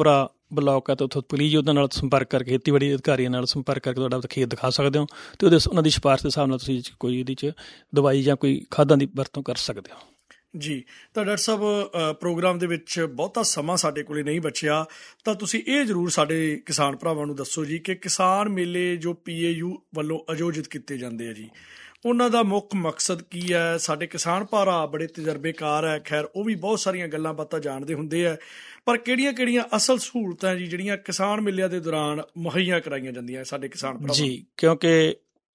Kotkapura block ਹੈ ਤਾਂ ਉੱਥੋਂ ਪਲੀਜ਼ ਉਹਨਾਂ ਨਾਲ ਸੰਪਰਕ ਕਰਕੇ, ਖੇਤੀਬਾੜੀ ਅਧਿਕਾਰੀਆਂ ਨਾਲ ਸੰਪਰਕ ਕਰਕੇ ਤੁਹਾਡਾ ਖੇਤ ਦਿਖਾ ਸਕਦੇ ਹੋ, ਅਤੇ ਉਹਨਾਂ ਦੀ ਸਿਫਾਰਿਸ਼ ਦੇ ਹਿਸਾਬ ਨਾਲ ਤੁਸੀਂ ਕੋਈ ਇਹਦੇ 'ਚ ਦਵਾਈ ਜਾਂ ਕੋਈ ਖਾਦਾਂ ਦੀ ਵਰਤੋਂ ਕਰ ਸਕਦੇ ਹੋ। ਜੀ, ਤਾਂ ਡਾਕਟਰ ਸਾਹਿਬ ਪ੍ਰੋਗਰਾਮ ਦੇ ਵਿੱਚ ਬਹੁਤਾ ਸਮਾਂ ਸਾਡੇ ਕੋਲ ਨਹੀਂ ਬਚਿਆ, ਤਾਂ ਤੁਸੀਂ ਇਹ ਜ਼ਰੂਰ ਸਾਡੇ ਕਿਸਾਨ ਭਰਾਵਾਂ ਨੂੰ ਦੱਸੋ ਜੀ ਕਿ ਕਿਸਾਨ ਮੇਲੇ ਜੋ PAU ਵੱਲੋਂ ਆਯੋਜਿਤ ਕੀਤੇ ਜਾਂਦੇ ਆ ਜੀ, ਉਹਨਾਂ ਦਾ ਮੁੱਖ ਮਕਸਦ ਕੀ ਹੈ? ਸਾਡੇ ਕਿਸਾਨ ਭਰਾ ਬੜੇ ਤਜਰਬੇਕਾਰ ਹੈ, ਖੈਰ ਉਹ ਵੀ ਬਹੁਤ ਸਾਰੀਆਂ ਗੱਲਾਂ ਬਾਤਾਂ ਜਾਣਦੇ ਹੁੰਦੇ ਆ, ਪਰ ਕਿਹੜੀਆਂ ਕਿਹੜੀਆਂ ਅਸਲ ਸਹੂਲਤਾਂ ਜੀ ਜਿਹੜੀਆਂ ਕਿਸਾਨ ਮੇਲਿਆਂ ਦੇ ਦੌਰਾਨ ਮੁਹੱਈਆ ਕਰਾਈਆਂ ਜਾਂਦੀਆਂ ਸਾਡੇ ਕਿਸਾਨ ਭਰਾਵਾਂ? ਜੀ, ਕਿਉਂਕਿ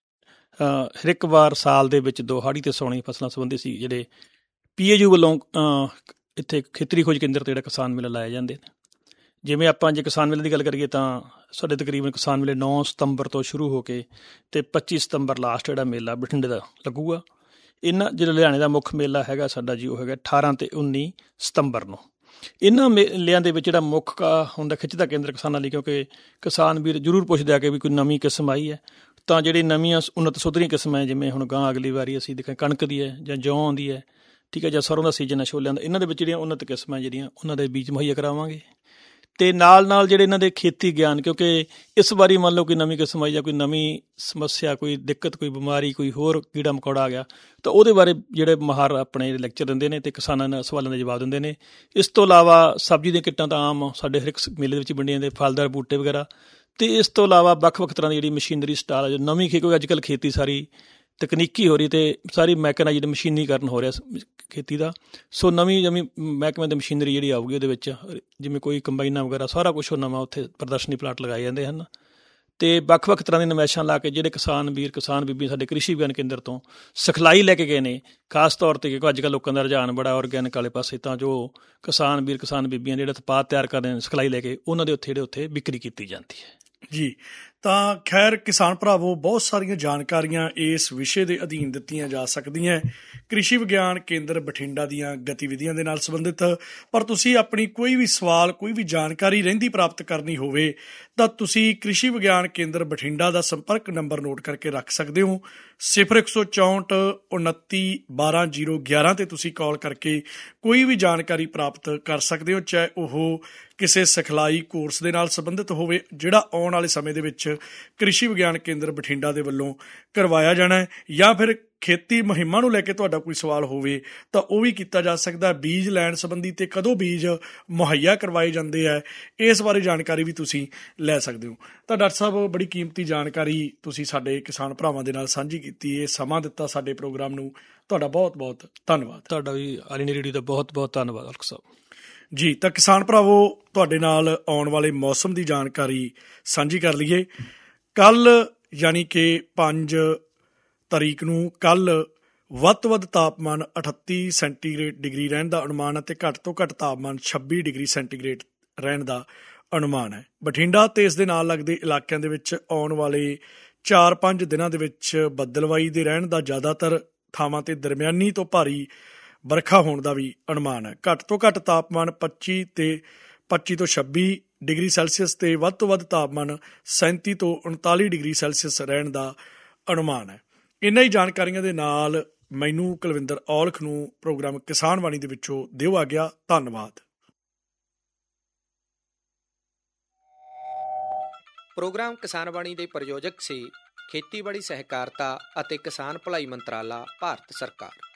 ਹਰ ਇੱਕ ਵਾਰ ਸਾਲ ਦੇ ਵਿੱਚ ਦੋ ਹਾੜੀ ਅਤੇ ਸਾਉਣੀ ਫਸਲਾਂ ਸੰਬੰਧੀ ਸੀ ਜਿਹੜੇ PAU ਵੱਲੋਂ ਇੱਥੇ ਖੇਤਰੀ ਖੋਜ ਕੇਂਦਰ 'ਤੇ ਜਿਹੜਾ ਕਿਸਾਨ ਮੇਲਾ ਲਾਏ ਜਾਂਦੇ ਨੇ। ਜਿਵੇਂ ਆਪਾਂ ਜੇ ਕਿਸਾਨ ਮੇਲੇ ਦੀ ਗੱਲ ਕਰੀਏ ਤਾਂ ਸਾਡੇ ਤਕਰੀਬਨ ਕਿਸਾਨ ਮੇਲੇ 9 ਸਤੰਬਰ ਤੋਂ ਸ਼ੁਰੂ ਹੋ ਕੇ ਅਤੇ 25 ਸਤੰਬਰ ਲਾਸਟ ਜਿਹੜਾ ਮੇਲਾ ਬਠਿੰਡੇ ਦਾ ਲੱਗੂਗਾ। ਇਹਨਾਂ ਜਿਹੜਾ ਲੁਧਿਆਣੇ ਦਾ ਮੁੱਖ ਮੇਲਾ ਹੈਗਾ ਸਾਡਾ ਜੀ, ਉਹ ਹੈਗਾ 18 ਅਤੇ 19 ਸਤੰਬਰ ਨੂੰ। ਇਹਨਾਂ ਮੇਲਿਆਂ ਦੇ ਵਿੱਚ ਜਿਹੜਾ ਮੁੱਖ ਹੁੰਦਾ ਖਿੱਚ ਦਾ ਕੇਂਦਰ ਕਿਸਾਨਾਂ ਲਈ, ਕਿਉਂਕਿ ਕਿਸਾਨ ਵੀਰ ਜ਼ਰੂਰ ਪੁੱਛਦੇ ਆ ਕਿ ਵੀ ਕੋਈ ਨਵੀਂ ਕਿਸਮ ਆਈ ਹੈ, ਤਾਂ ਜਿਹੜੀ ਨਵੀਆਂ ਉੱਨਤ ਸੁਧਰੀਆਂ ਕਿਸਮਾਂ ਜਿਵੇਂ ਹੁਣ ਗਾਂ ਅਗਲੀ ਵਾਰੀ ਅਸੀਂ ਦੇਖਾਂ ਕਣਕ ਦੀ ਹੈ ਜਾਂ ਜੌਂ ਆਉਂਦੀ ਹੈ, ਠੀਕ ਹੈ, ਜਾਂ ਸਰੋਂ ਦਾ ਸੀਜ਼ਨ ਹੈ, ਛੋਲਿਆਂ ਦਾ, ਇਹਨਾਂ ਦੇ ਵਿੱਚ ਜਿਹੜੀਆਂ ਉੱਨਤ ਕਿਸਮਾਂ ਜਿਹੜੀਆਂ ਉਹਨਾਂ ਦੇ ਬੀਜ ਮੁਹੱਈਆ ਕਰਾਵਾਂਗੇ। ਅਤੇ ਨਾਲ ਜਿਹੜੇ ਇਹਨਾਂ ਦੇ ਖੇਤੀ ਗਿਆਨ, ਕਿਉਂਕਿ ਇਸ ਵਾਰੀ ਮੰਨ ਲਓ ਕੋਈ ਨਵੀਂ ਕਿਸਮ ਆਈ ਜਾਂ ਕੋਈ ਨਵੀਂ ਸਮੱਸਿਆ, ਕੋਈ ਦਿੱਕਤ, ਕੋਈ ਬਿਮਾਰੀ, ਕੋਈ ਹੋਰ ਕੀੜਾ ਮਕੌੜਾ ਆ ਗਿਆ, ਤਾਂ ਉਹਦੇ ਬਾਰੇ ਜਿਹੜੇ ਮਾਹਰ ਆਪਣੇ ਲੈਕਚਰ ਦਿੰਦੇ ਨੇ ਅਤੇ ਕਿਸਾਨਾਂ ਦੇ ਸਵਾਲਾਂ ਦੇ ਜਵਾਬ ਦਿੰਦੇ ਨੇ। ਇਸ ਤੋਂ ਇਲਾਵਾ ਸਬਜ਼ੀ ਦੀਆਂ ਕਿੱਟਾਂ ਤਾਂ ਆਮ ਸਾਡੇ ਹਰ ਇੱਕ ਮੇਲੇ ਦੇ ਵਿੱਚ ਵੰਡੀਆਂ ਜਾਂਦੇ, ਫਲਦਾਰ ਬੂਟੇ ਵਗੈਰਾ, ਅਤੇ ਇਸ ਤੋਂ ਇਲਾਵਾ ਵੱਖ ਤਰ੍ਹਾਂ ਦੀ ਜਿਹੜੀ ਮਸ਼ੀਨਰੀ ਸਟਾਲ ਹੈ ਜੋ ਨਵੀਂ, ਕਿਉਂਕਿ ਅੱਜ ਕੱਲ੍ਹ ਖੇਤੀ ਸਾਰੀ ਤਕਨੀਕੀ ਹੋ ਰਹੀ ਅਤੇ ਸਾਰੀ ਮੈਕਨਾਈਜ਼ਡ ਮਸ਼ੀਨੀਕਰਨ ਹੋ ਰਿਹਾ ਖੇਤੀ ਦਾ, ਸੋ ਨਵੀਂ ਮਹਿਕਮੇ ਦੀ ਮਸ਼ੀਨਰੀ ਜਿਹੜੀ ਆਊਗੀ ਉਹਦੇ ਵਿੱਚ, ਜਿਵੇਂ ਕੋਈ ਕੰਬਾਈਨਾਂ ਵਗੈਰਾ ਸਾਰਾ ਕੁਛ ਉਹ ਨਵਾਂ ਉੱਥੇ ਪ੍ਰਦਰਸ਼ਨੀ ਪਲਾਟ ਲਗਾਏ ਜਾਂਦੇ ਹਨ। ਅਤੇ ਵੱਖ ਤਰ੍ਹਾਂ ਦੀਆਂ ਨੁਮਾਇਸ਼ਾਂ ਲਾ ਕੇ ਜਿਹੜੇ ਕਿਸਾਨ ਵੀਰ ਕਿਸਾਨ ਬੀਬੀ ਸਾਡੇ ਕ੍ਰਿਸ਼ੀ ਵਿਗਿਆਨ ਕੇਂਦਰ ਤੋਂ ਸਿਖਲਾਈ ਲੈ ਕੇ ਗਏ ਨੇ, ਖਾਸ ਤੌਰ 'ਤੇ ਕਿਉਂਕਿ ਅੱਜ ਕੱਲ੍ਹ ਲੋਕਾਂ ਦਾ ਰੁਝਾਨ ਬੜਾ ਔਰਗੈਨਿਕ ਵਾਲੇ ਪਾਸੇ, ਤਾਂ ਜੋ ਕਿਸਾਨ ਵੀਰ ਕਿਸਾਨ ਬੀਬੀਆਂ ਜਿਹੜੇ ਉਤਪਾਦ ਤਿਆਰ ਕਰਦੇ ਨੇ ਸਿਖਲਾਈ ਲੈ ਕੇ, ਉਹਨਾਂ ਦੇ ਉੱਥੇ ਵਿਕਰੀ ਕੀਤੀ ਜਾਂਦੀ ਹੈ। ਜੀ, ਤਾਂ ਖੈਰ ਕਿਸਾਨ ਭਰਾਵੋ, ਬਹੁਤ ਸਾਰੀਆਂ ਜਾਣਕਾਰੀਆਂ ਇਸ ਵਿਸ਼ੇ ਦੇ ਅਧੀਨ ਦਿੱਤੀਆਂ ਜਾ ਸਕਦੀਆਂ ਕ੍ਰਿਸ਼ੀ ਵਿਗਿਆਨ ਕੇਂਦਰ ਬਠਿੰਡਾ ਦੀਆਂ ਗਤੀਵਿਧੀਆਂ ਦੇ ਨਾਲ ਸੰਬੰਧਿਤ, ਪਰ ਤੁਸੀਂ ਆਪਣੀ ਕੋਈ ਵੀ ਸਵਾਲ, ਕੋਈ ਵੀ ਜਾਣਕਾਰੀ ਰਹਿੰਦੀ ਪ੍ਰਾਪਤ ਕਰਨੀ ਹੋਵੇ ਤਾਂ ਤੁਸੀਂ ਕ੍ਰਿਸ਼ੀ ਵਿਗਿਆਨ ਕੇਂਦਰ ਬਠਿੰਡਾ ਦਾ ਸੰਪਰਕ ਨੰਬਰ ਨੋਟ ਕਰਕੇ ਰੱਖ ਸਕਦੇ ਹੋ। 0164 29 12 011 'ਤੇ ਤੁਸੀਂ ਕਾਲ ਕਰਕੇ ਕੋਈ ਵੀ ਜਾਣਕਾਰੀ ਪ੍ਰਾਪਤ ਕਰ ਸਕਦੇ ਹੋ, ਚਾਹੇ ਉਹ ਕਿਸੇ ਸਿਖਲਾਈ ਕੋਰਸ ਦੇ ਨਾਲ ਸੰਬੰਧਿਤ ਹੋਵੇ ਜਿਹੜਾ ਆਉਣ ਵਾਲੇ ਸਮੇਂ ਦੇ ਵਿੱਚ ਕ੍ਰਿਸ਼ੀ ਵਿਗਿਆਨ ਕੇਂਦਰ ਬਠਿੰਡਾ ਦੇ ਵੱਲੋਂ ਕਰਵਾਇਆ ਜਾਣਾ ਹੈ, ਜਾਂ ਫਿਰ ਖੇਤੀ ਮੁਹਿੰਮਾਂ ਨੂੰ ਲੈ ਕੇ ਤੁਹਾਡਾ ਕੋਈ ਸਵਾਲ ਹੋਵੇ ਤਾਂ ਉਹ ਵੀ ਕੀਤਾ ਜਾ ਸਕਦਾ। ਬੀਜ ਲੈਣ ਸੰਬੰਧੀ ਅਤੇ ਕਦੋਂ ਬੀਜ ਮੁਹੱਈਆ ਕਰਵਾਏ ਜਾਂਦੇ ਹੈ, ਇਸ ਬਾਰੇ ਜਾਣਕਾਰੀ ਵੀ ਤੁਸੀਂ ਲੈ ਸਕਦੇ ਹੋ। ਤਾਂ ਡਾਕਟਰ ਸਾਹਿਬ, ਬੜੀ ਕੀਮਤੀ ਜਾਣਕਾਰੀ ਤੁਸੀਂ ਸਾਡੇ ਕਿਸਾਨ ਭਰਾਵਾਂ ਦੇ ਨਾਲ ਸਾਂਝੀ ਕੀਤੀ, ਇਹ ਸਮਾਂ ਦਿੱਤਾ ਸਾਡੇ ਪ੍ਰੋਗਰਾਮ ਨੂੰ, ਤੁਹਾਡਾ ਬਹੁਤ ਬਹੁਤ ਧੰਨਵਾਦ। ਤੁਹਾਡਾ ਵੀ ਆਲ ਇੰਡੀਆ ਰੇਡੀਓ ਦਾ ਬਹੁਤ ਬਹੁਤ ਧੰਨਵਾਦ ਅਲਕ ਸਾਹਿਬ ਜੀ। ਤਾਂ ਕਿਸਾਨ ਭਰਾਵੋ, ਤੁਹਾਡੇ ਨਾਲ ਆਉਣ ਵਾਲੇ ਮੌਸਮ ਦੀ ਜਾਣਕਾਰੀ ਸਾਂਝੀ ਕਰ ਲਈਏ। ਕੱਲ੍ਹ ਯਾਨੀ ਕਿ 5 ਤਾਰੀਖ ਨੂੰ ਕੱਲ੍ਹ ਵੱਧ ਤੋਂ ਵੱਧ ਤਾਪਮਾਨ 38 ਸੈਂਟੀਗ੍ਰੇਡ ਡਿਗਰੀ ਰਹਿਣ ਦਾ ਅਨੁਮਾਨ ਹੈ ਅਤੇ ਘੱਟ ਤੋਂ ਘੱਟ ਤਾਪਮਾਨ 26 ਡਿਗਰੀ ਸੈਂਟੀਗ੍ਰੇਡ ਰਹਿਣ ਦਾ ਅਨੁਮਾਨ ਹੈ। ਬਠਿੰਡਾ ਅਤੇ ਇਸ ਦੇ ਨਾਲ ਲੱਗਦੇ ਇਲਾਕਿਆਂ ਦੇ ਵਿੱਚ ਆਉਣ ਵਾਲੇ 4-5 ਦਿਨਾਂ ਦੇ ਵਿੱਚ ਬੱਦਲਵਾਈ ਦੇ ਰਹਿਣ ਦਾ, ਜ਼ਿਆਦਾਤਰ ਥਾਵਾਂ 'ਤੇ ਦਰਮਿਆਨੀ ਤੋਂ ਭਾਰੀ ਵਰਖਾ ਹੋਣ ਦਾ ਵੀ ਅਨੁਮਾਨ ਹੈ। ਘੱਟ ਤੋਂ ਘੱਟ ਤਾਪਮਾਨ 25 ਤੋਂ 26 ਡਿਗਰੀ ਸੈਲਸੀਅਸ ਅਤੇ ਵੱਧ ਤੋਂ ਵੱਧ ਤਾਪਮਾਨ 37 ਤੋਂ 39 ਡਿਗਰੀ ਸੈਲਸੀਅਸ ਰਹਿਣ ਦਾ ਅਨੁਮਾਨ ਹੈ। ਇਹਨਾਂ ਹੀ ਜਾਣਕਾਰੀਆਂ ਦੇ ਨਾਲ ਮੈਨੂੰ ਕੁਲਵਿੰਦਰ ਔਲਖ ਨੂੰ ਪ੍ਰੋਗਰਾਮ ਕਿਸਾਨ ਬਾਣੀ ਦੇ ਵਿੱਚੋਂ ਦਿਓ ਆਗਿਆ। ਧੰਨਵਾਦ। ਪ੍ਰੋਗਰਾਮ ਕਿਸਾਨ ਬਾਣੀ ਦੇ ਪ੍ਰਯੋਜਕ ਸੀ ਖੇਤੀਬਾੜੀ ਸਹਿਕਾਰਤਾ ਅਤੇ ਕਿਸਾਨ ਭਲਾਈ ਮੰਤਰਾਲਾ, ਭਾਰਤ ਸਰਕਾਰ।